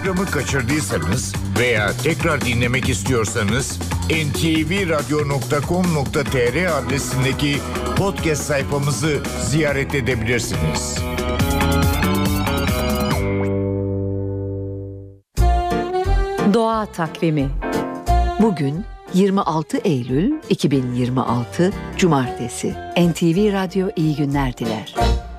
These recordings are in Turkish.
programı kaçırdıysanız veya tekrar dinlemek istiyorsanız ntvradio.com.tr adresindeki podcast sayfamızı ziyaret edebilirsiniz. Doğa Takvimi. Bugün 26 Eylül 2026 Cumartesi. NTV Radyo iyi günler diler.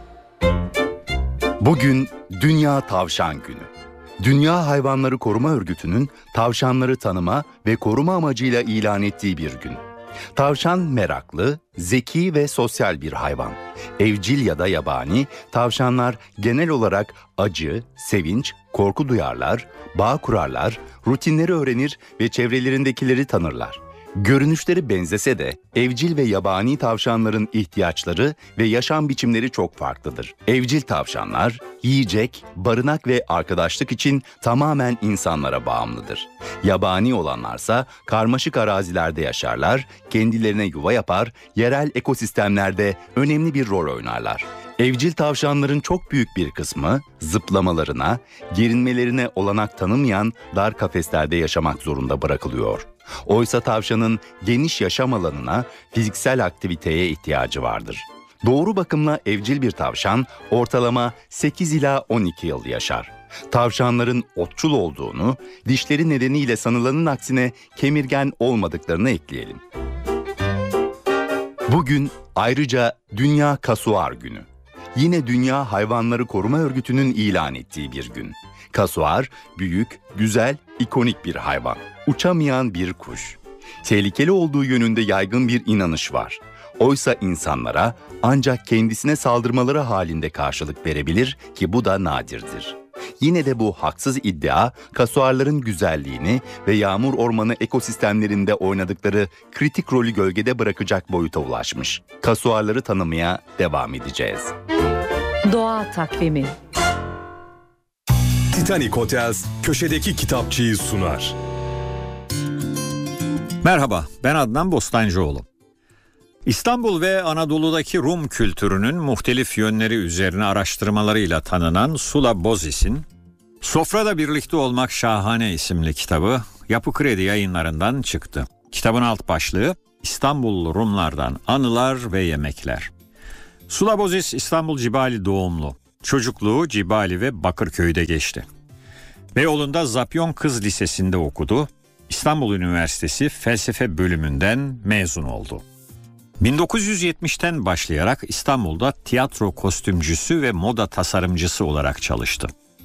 Bugün Dünya Tavşan Günü. Dünya Hayvanları Koruma Örgütü'nün tavşanları tanıma ve koruma amacıyla ilan ettiği bir gün. Tavşan meraklı, zeki ve sosyal bir hayvan. Evcil ya da yabani, tavşanlar genel olarak acı, sevinç, korku duyarlar, bağ kurarlar, rutinleri öğrenir ve çevrelerindekileri tanırlar. Görünüşleri benzese de evcil ve yabani tavşanların ihtiyaçları ve yaşam biçimleri çok farklıdır. Evcil tavşanlar yiyecek, barınak ve arkadaşlık için tamamen insanlara bağımlıdır. Yabani olanlarsa karmaşık arazilerde yaşarlar, kendilerine yuva yapar, yerel ekosistemlerde önemli bir rol oynarlar. Evcil tavşanların çok büyük bir kısmı zıplamalarına, gerinmelerine olanak tanımayan dar kafeslerde yaşamak zorunda bırakılıyor. Oysa tavşanın geniş yaşam alanına, fiziksel aktiviteye ihtiyacı vardır. Doğru bakımla evcil bir tavşan ortalama 8 ila 12 yıl yaşar. Tavşanların otçul olduğunu, dişleri nedeniyle sanılanın aksine kemirgen olmadıklarını ekleyelim. Bugün ayrıca Dünya Kasuar Günü. Yine Dünya Hayvanları Koruma Örgütü'nün ilan ettiği bir gün. Kasuar, büyük, güzel, ikonik bir hayvan. Uçamayan bir kuş. Tehlikeli olduğu yönünde yaygın bir inanış var. Oysa insanlara ancak kendisine saldırmaları halinde karşılık verebilir ki bu da nadirdir. Yine de bu haksız iddia, kasuarların güzelliğini ve yağmur ormanı ekosistemlerinde oynadıkları kritik rolü gölgede bırakacak boyuta ulaşmış. Kasuarları tanımaya devam edeceğiz. Doğa Takvimi. Titanic Hotels köşedeki kitapçıyı sunar. Merhaba, ben Adnan Bostancıoğlu. İstanbul ve Anadolu'daki Rum kültürünün muhtelif yönleri üzerine araştırmalarıyla tanınan Sula Bozis'in Sofrada Birlikte Olmak Şahane isimli kitabı Yapı Kredi Yayınları'ndan çıktı. Kitabın alt başlığı İstanbullu Rumlardan Anılar ve Yemekler. Sula Bozis İstanbul Cibali doğumlu. Çocukluğu Cibali ve Bakırköy'de geçti. Beyoğlu'nda Zapyon Kız Lisesi'nde okudu. İstanbul Üniversitesi Felsefe bölümünden mezun oldu. 1970'ten başlayarak İstanbul'da tiyatro kostümcüsü ve moda tasarımcısı olarak çalıştı.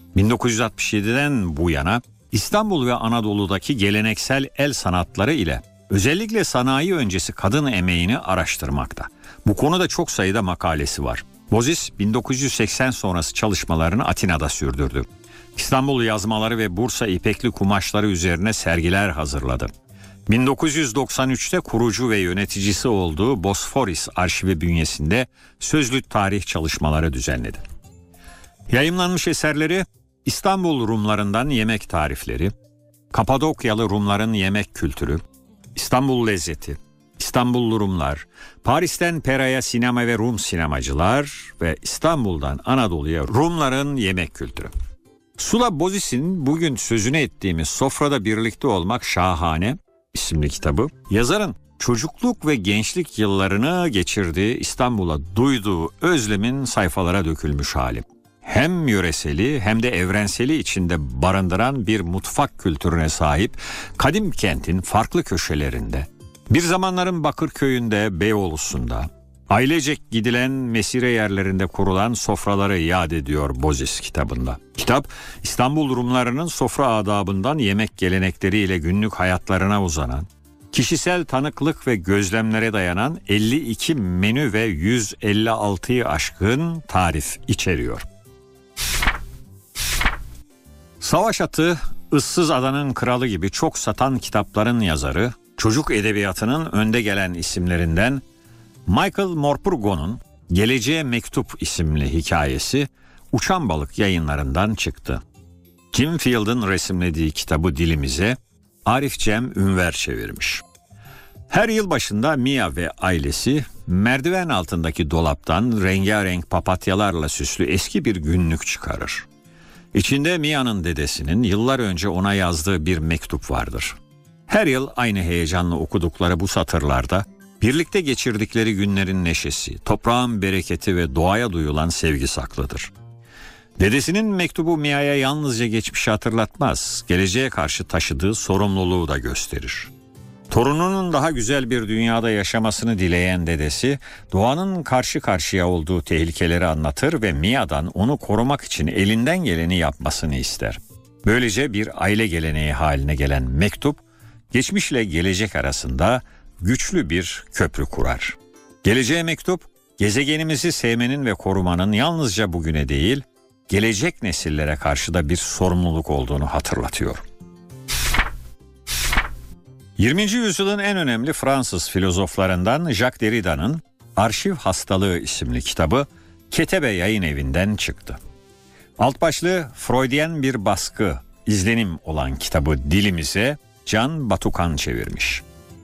1967'den bu yana İstanbul ve Anadolu'daki geleneksel el sanatları ile özellikle sanayi öncesi kadın emeğini araştırmakta. Bu konuda çok sayıda makalesi var. Bozis 1980 sonrası çalışmalarını Atina'da sürdürdü. İstanbul yazmaları ve Bursa ipekli kumaşları üzerine sergiler hazırladı. 1993'te kurucu ve yöneticisi olduğu Bosforis arşivi bünyesinde sözlü tarih çalışmaları düzenledi. Yayımlanmış eserleri İstanbul Rumlarından yemek tarifleri, Kapadokyalı Rumların yemek kültürü, İstanbul lezzeti, İstanbullu Rumlar, Paris'ten Pera'ya sinema ve Rum sinemacılar ve İstanbul'dan Anadolu'ya Rumların yemek kültürü. Sula Bozis'in bugün sözünü ettiğimiz Sofrada Birlikte Olmak Şahane isimli kitabı, yazarın çocukluk ve gençlik yıllarını geçirdiği İstanbul'a duyduğu özlemin sayfalara dökülmüş hali. Hem yöreseli hem de evrenseli içinde barındıran bir mutfak kültürüne sahip kadim kentin farklı köşelerinde, bir zamanların Bakırköy'ünde, Beyoğlu'sunda, ailecek gidilen mesire yerlerinde kurulan sofraları yad ediyor Bozis kitabında. Kitap, İstanbul Rumlarının sofra adabından yemek gelenekleriyle günlük hayatlarına uzanan, kişisel tanıklık ve gözlemlere dayanan 52 menü ve 156'yı aşkın tarif içeriyor. Savaş Atı, Issız Adanın Kralı gibi çok satan kitapların yazarı, çocuk edebiyatının önde gelen isimlerinden Michael Morpurgo'nun Geleceğe Mektup isimli hikayesi Uçan Balık Yayınları'ndan çıktı. Jim Field'ın resimlediği kitabı dilimize Arif Cem Ünver çevirmiş. Her yıl başında Mia ve ailesi merdiven altındaki dolaptan rengarenk papatyalarla süslü eski bir günlük çıkarır. İçinde Mia'nın dedesinin yıllar önce ona yazdığı bir mektup vardır. Her yıl aynı heyecanla okudukları bu satırlarda birlikte geçirdikleri günlerin neşesi, toprağın bereketi ve doğaya duyulan sevgi saklıdır. Dedesinin mektubu Mia'ya yalnızca geçmişi hatırlatmaz, geleceğe karşı taşıdığı sorumluluğu da gösterir. Torununun daha güzel bir dünyada yaşamasını dileyen dedesi, doğanın karşı karşıya olduğu tehlikeleri anlatır ve Mia'dan onu korumak için elinden geleni yapmasını ister. Böylece bir aile geleneği haline gelen mektup, geçmişle gelecek arasında güçlü bir köprü kurar. Geleceğe mektup, gezegenimizi sevmenin ve korumanın yalnızca bugüne değil, gelecek nesillere karşı da bir sorumluluk olduğunu hatırlatıyor. 20. yüzyılın en önemli Fransız filozoflarından Jacques Derrida'nın Arşiv Hastalığı isimli kitabı Ketebe Yayın Evi'nden çıktı. Alt başlığı Freudyen bir baskı, izlenim olan kitabı dilimize Can Batukan çevirmiş.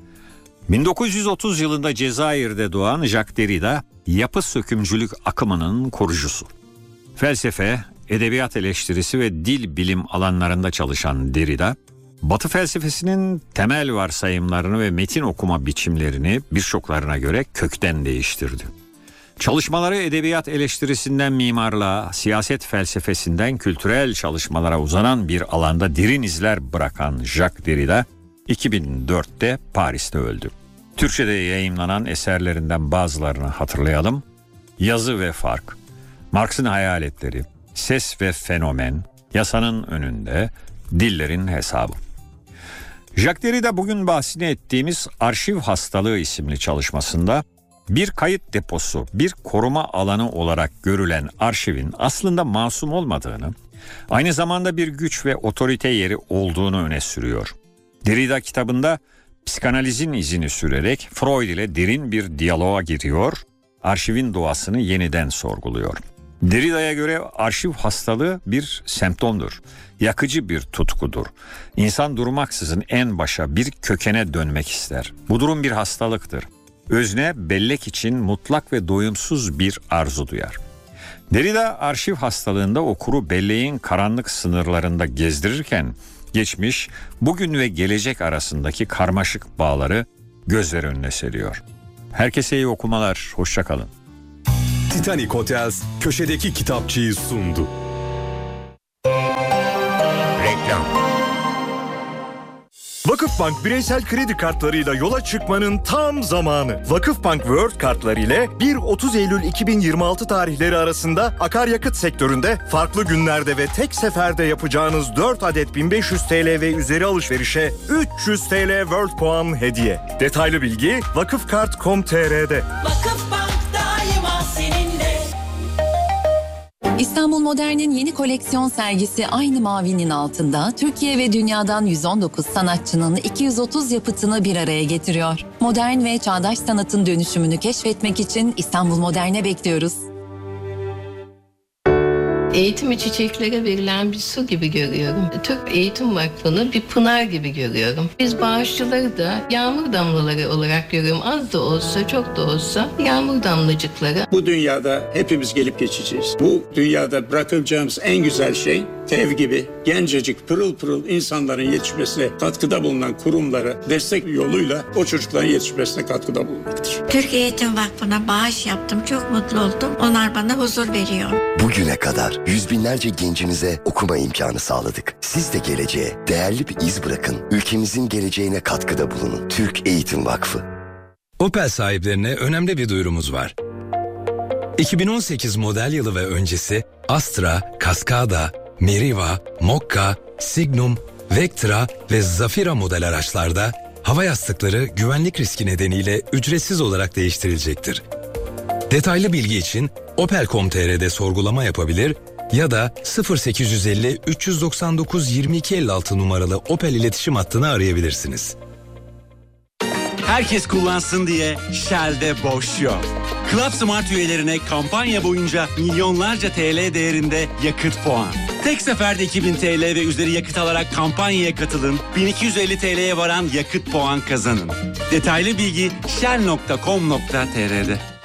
1930 yılında Cezayir'de doğan Jacques Derrida, yapı sökümcülük akımının kurucusu. Felsefe, edebiyat eleştirisi ve dil bilim alanlarında çalışan Derrida, Batı felsefesinin temel varsayımlarını ve metin okuma biçimlerini birçoklarına göre kökten değiştirdi. Çalışmaları edebiyat eleştirisinden mimarlığa, siyaset felsefesinden kültürel çalışmalara uzanan bir alanda derin izler bırakan Jacques Derrida, 2004'te Paris'te öldü. Türkçe'de yayımlanan eserlerinden bazılarını hatırlayalım. Yazı ve Fark, Marx'ın Hayaletleri, Ses ve Fenomen, Yasanın Önünde, Dillerin Hesabı. Jacques Derrida bugün bahsini ettiğimiz Arşiv Hastalığı isimli çalışmasında bir kayıt deposu, bir koruma alanı olarak görülen arşivin aslında masum olmadığını, aynı zamanda bir güç ve otorite yeri olduğunu öne sürüyor. Derrida kitabında psikanalizin izini sürerek Freud ile derin bir diyaloğa giriyor, arşivin doğasını yeniden sorguluyor. Derrida'ya göre arşiv hastalığı bir semptomdur, yakıcı bir tutkudur. İnsan durmaksızın en başa, bir kökene dönmek ister. Bu durum bir hastalıktır. Özne bellek için mutlak ve doyumsuz bir arzu duyar. Derrida arşiv hastalığında okuru belleğin karanlık sınırlarında gezdirirken geçmiş, bugün ve gelecek arasındaki karmaşık bağları gözler önüne seriyor. Herkese iyi okumalar, hoşça kalın. Titanic Hotels köşedeki kitapçıyı sundu. Reklam. Vakıfbank bireysel kredi kartlarıyla yola çıkmanın tam zamanı. Vakıfbank World kartları ile 1-30 Eylül 2026 tarihleri arasında akaryakıt sektöründe farklı günlerde ve tek seferde yapacağınız 4 adet 1500 TL ve üzeri alışverişe 300 TL World puan hediye. Detaylı bilgi vakıfkart.com.tr'de. Vakıfbank daima seninle. İstanbul Modern'in yeni koleksiyon sergisi aynı mavinin altında Türkiye ve dünyadan 119 sanatçının 230 yapıtını bir araya getiriyor. Modern ve çağdaş sanatın dönüşümünü keşfetmek için İstanbul Modern'e bekliyoruz. Eğitimi çiçeklere verilen bir su gibi görüyorum. Türk Eğitim Vakfı'nı bir pınar gibi görüyorum. Biz bağışçıları da yağmur damlaları olarak görüyorum. Az da olsa, çok da olsa yağmur damlacıkları. Bu dünyada hepimiz gelip geçeceğiz. Bu dünyada bırakacağımız en güzel şey TEV gibi gencecik pırıl pırıl insanların yetişmesine katkıda bulunan kurumlara destek yoluyla o çocukların yetişmesine katkıda bulunmaktır. Türk Eğitim Vakfı'na bağış yaptım. Çok mutlu oldum. Onlar bana huzur veriyor. Bugüne kadar yüz binlerce gencimize okuma imkanı sağladık. Siz de geleceğe değerli bir iz bırakın. Ülkemizin geleceğine katkıda bulunun. Türk Eğitim Vakfı. Opel sahiplerine önemli bir duyurumuz var. 2018 model yılı ve öncesi Astra, Cascada, Meriva, Mokka, Signum, Vectra ve Zafira model araçlarda hava yastıkları güvenlik riski nedeniyle ücretsiz olarak değiştirilecektir. Detaylı bilgi için Opel.com.tr'de sorgulama yapabilir ya da 0850 399 2256 numaralı Opel iletişim hattını arayabilirsiniz. Herkes kullansın diye Shell'de boş yok. Club Smart üyelerine kampanya boyunca milyonlarca TL değerinde yakıt puan. Tek seferde 2000 TL ve üzeri yakıt alarak kampanyaya katılın. 1250 TL'ye varan yakıt puan kazanın. Detaylı bilgi shell.com.tr'de.